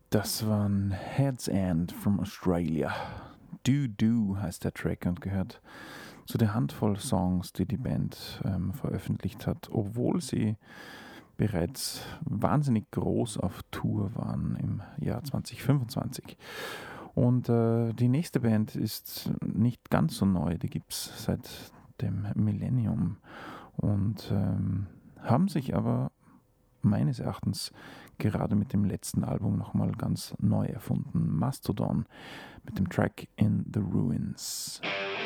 Das waren Head's End from Australia. Do Do heißt der Track und gehört zu der Handvoll Songs, die die Band veröffentlicht hat, obwohl sie bereits wahnsinnig groß auf Tour waren im Jahr 2025. Und die nächste Band ist nicht ganz so neu, die gibt es seit dem Millennium und haben sich aber meines Erachtens gerade mit dem letzten Album nochmal ganz neu erfunden. Mastodon mit dem Track In the Ruins.